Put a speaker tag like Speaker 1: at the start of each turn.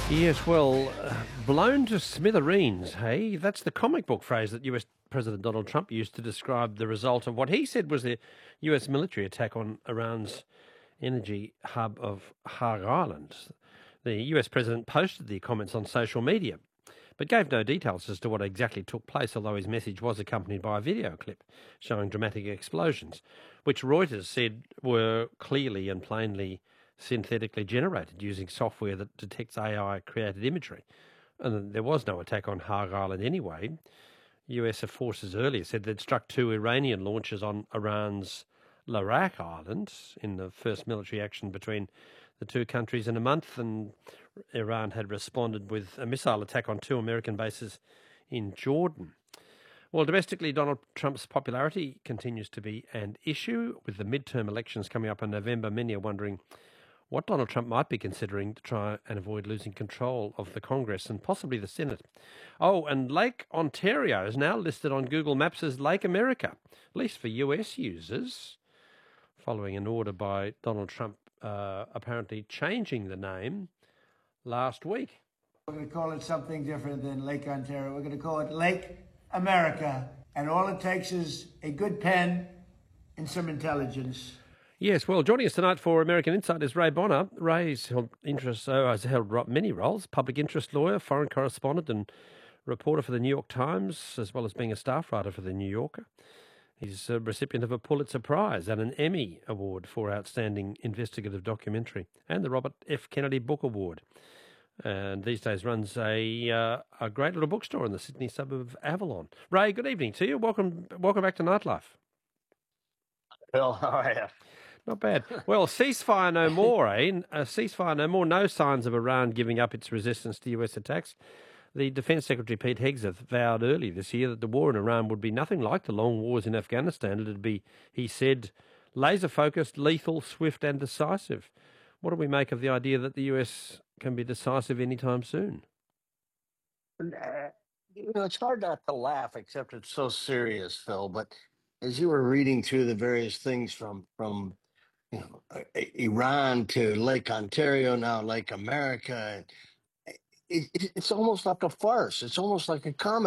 Speaker 1: Yes, well, blown to smithereens, hey? That's the comic book phrase that US President Donald Trump used to describe the result of what he said was the US military attack on Iran's energy hub of Har Island. The US president posted the comments on social media, but gave no details as to what exactly took place, although his message was accompanied by a video clip showing dramatic explosions, which Reuters said were clearly and plainly synthetically generated using software that detects AI-created imagery. And there was no attack on Har Island anyway. US forces earlier said they'd struck two Iranian launches on Iran's Larak Island in the first military action between the two countries in a month, and Iran had responded with a missile attack on two American bases in Jordan. Well, domestically, Donald Trump's popularity continues to be an issue. With the midterm elections coming up in November, many are wondering what Donald Trump might be considering to try and avoid losing control of the Congress and possibly the Senate. Oh, and Lake Ontario is now listed on Google Maps as Lake America, at least for US users, following an order by Donald Trump apparently changing the name last week.
Speaker 2: We're going to call it something different than Lake Ontario. We're going to call it Lake America. And all it takes is a good pen and some intelligence.
Speaker 1: Yes, well, joining us tonight for American Insight is Ray Bonner. Ray's has held many roles: public interest lawyer, foreign correspondent, and reporter for the New York Times, as well as being a staff writer for the New Yorker. He's a recipient of a Pulitzer Prize and an Emmy Award for Outstanding Investigative Documentary, and the Robert F. Kennedy Book Award. And these days runs a great little bookstore in the Sydney suburb of Avalon. Ray, good evening to you. Welcome back to Nightlife.
Speaker 3: Phil, how are you?
Speaker 1: Not bad. Well, ceasefire no more, eh? Ceasefire no more. No signs of Iran giving up its resistance to US attacks. The Defence Secretary Pete Hegseth vowed early this year that the war in Iran would be nothing like the long wars in Afghanistan. It would be, he said, laser-focused, lethal, swift and decisive. What do we make of the idea that the US can be decisive anytime soon?
Speaker 3: It's hard not to laugh, except it's so serious, Phil. But as you were reading through the various things from Iran to Lake Ontario, now Lake America, it's almost like a farce. It's almost like a comedy.